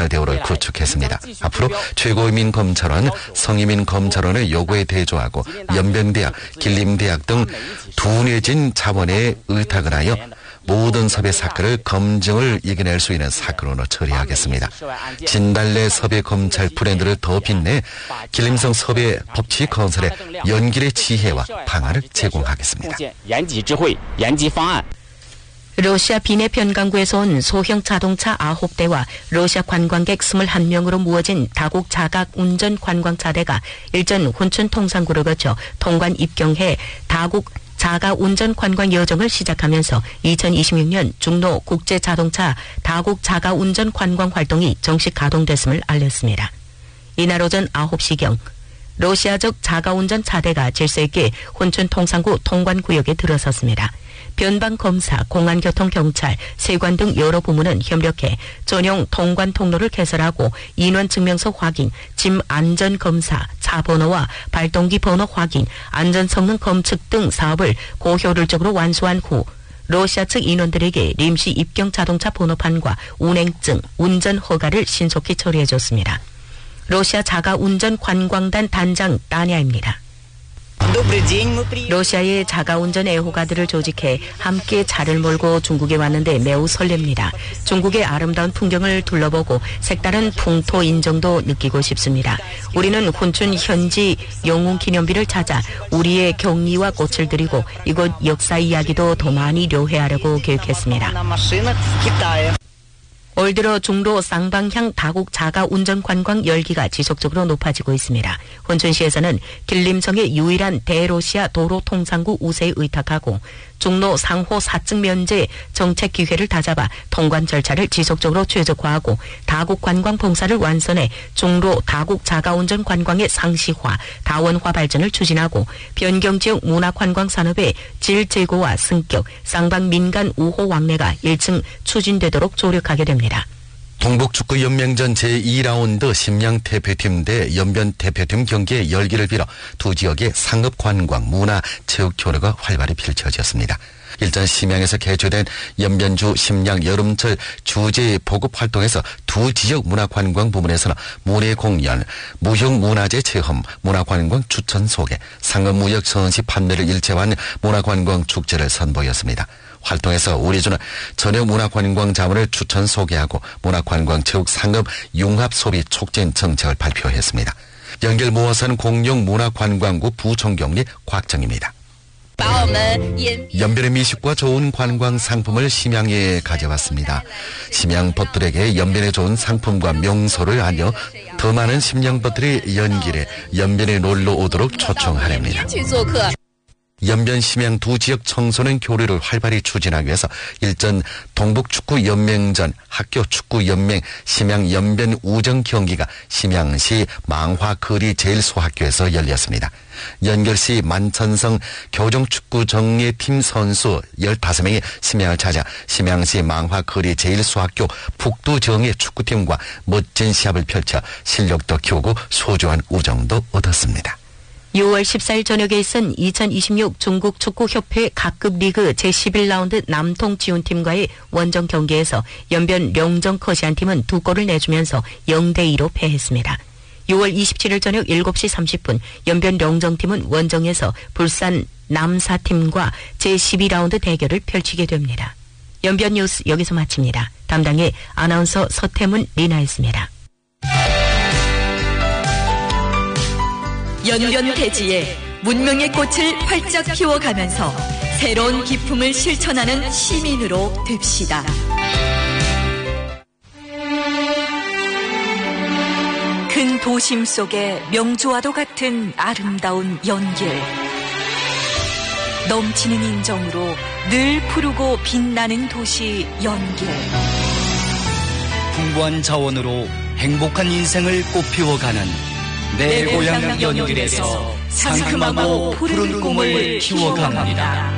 검찰대우를 구축했습니다. 앞으로 최고위민 검찰원, 성임인 검찰원의 요구에 대조하고 연변대학, 길림대학 등 둔해진 자원에 의탁을 하여 모든 섭외 사건을 검증을 이겨낼 수 있는 사건으로 처리하겠습니다. 진달래 섭외 검찰 브랜드를 더 빛내 길림성 섭외 법치 건설의 연길의 지혜와 방안을 제공하겠습니다. 러시아 비내 변강구에서 온 소형 자동차 9대와 러시아 관광객 21명으로 모아진 다국 자각 운전 관광차대가 일전 혼춘 통상구를 거쳐 통관 입경해 다국 자가 운전 관광 여정을 시작하면서 2026년 중로 국제 자동차 다국 자가 운전 관광 활동이 정식 가동됐음을 알렸습니다. 이날 오전 9시경 러시아적 자가 운전 차대가 질서 있게 혼춘 통상구 통관구역에 들어섰습니다. 변방검사, 공안교통경찰, 세관 등 여러 부문은 협력해 전용 통관 통로를 개설하고 인원증명서 확인, 짐 안전검사, 차 번호와 발동기 번호 확인, 안전성능 검측 등 사업을 고효율적으로 완수한 후 러시아 측 인원들에게臨時 입경 자동차 번호판과 운행증, 운전 허가를 신속히 처리해줬습니다. 러시아 자가운전관광단 단장 따냐입니다. 러시아의 자가운전 애호가들을 조직해 함께 차를 몰고 중국에 왔는데 매우 설렙니다. 중국의 아름다운 풍경을 둘러보고 색다른 풍토 인정도 느끼고 싶습니다. 우리는 혼춘 현지 영웅 기념비를 찾아 우리의 경의와 꽃을 드리고 이곳 역사 이야기도 더 많이 료해하려고 계획했습니다. 올 들어 중로 쌍방향 다국 자가운전 관광 열기가 지속적으로 높아지고 있습니다. 혼춘시에서는 길림성의 유일한 대러시아 도로통상구 우세에 의탁하고 중로 상호 4층 면제 정책 기회를 다잡아 통관 절차를 지속적으로 최적화하고 다국 관광 봉사를 완선해 중로 다국 자가운전 관광의 상시화, 다원화 발전을 추진하고 변경지역 문화관광 산업의 질 제고와 승격, 쌍방 민간 우호 왕래가 1층 추진되도록 조력하게 됩니다. 동북축구연맹전 제2라운드 심양 대표팀 대 연변 대표팀 경기의 열기를 빌어 두 지역의 상업관광, 문화, 체육 교류가 활발히 펼쳐졌습니다. 일전 심양에서 개최된 연변주 심양 여름철 주제 보급 활동에서 두 지역 문화관광 부문에서는 문예공연, 무형문화재 체험, 문화관광 추천 소개, 상업무역 선시 판매를 일체화한 문화관광 축제를 선보였습니다. 활동에서 우리주는 전역 문화관광 자원을 추천 소개하고 문화관광 체육 상업 융합 소비 촉진 정책을 발표했습니다. 연결 무어선 공룡 문화관광구 부총경리 곽정입니다. 연변의 미식과 좋은 관광 상품을 심양에 가져왔습니다. 심양벗들에게 연변의 좋은 상품과 명소를 알려 더 많은 심양벗들이 연길에 연변에 놀러 오도록 초청하렵니다. 연변 심양 두 지역 청소년 교류를 활발히 추진하기 위해서 일전 동북축구연맹전 학교축구연맹 심양 연변 우정 경기가 심양시 망화거리 제일소학교에서 열렸습니다. 연결시 만천성 교정축구 정예팀 선수 15명이 심양을 찾아 심양시 망화거리 제일소학교 북두정예 축구팀과 멋진 시합을 펼쳐 실력도 키우고 소중한 우정도 얻었습니다. 6월 14일 저녁에 있은 2026 중국축구협회 각급 리그 제11라운드 남통지훈팀과의 원정 경기에서 연변 령정 커시안팀은 2골을 내주면서 0대2로 패했습니다. 6월 27일 저녁 7시 30분 연변 령정팀은 원정에서 불산 남사팀과 제12라운드 대결을 펼치게 됩니다. 연변 뉴스 여기서 마칩니다. 담당의 아나운서 서태문 리나였습니다. 연변 대지에 문명의 꽃을 활짝 피워가면서 새로운 기품을 실천하는 시민으로 됩시다. 큰 도심 속의 명주와도 같은 아름다운 연길. 넘치는 인정으로 늘 푸르고 빛나는 도시 연길. 풍부한 자원으로 행복한 인생을 꽃피워가는 내 고향 연길에서 상큼하고 푸른 꿈을 키워갑니다.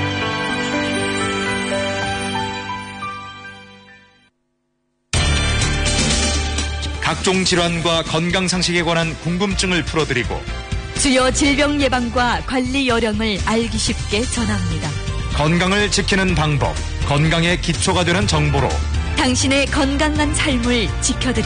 각종 질환과 건강상식에 관한 궁금증을 풀어드리고 주요 질병 예방과 관리 요령을 알기 쉽게 전합니다. 건강을 지키는 방법, 건강의 기초가 되는 정보로 당신의 건강한 삶을 지켜드립니다.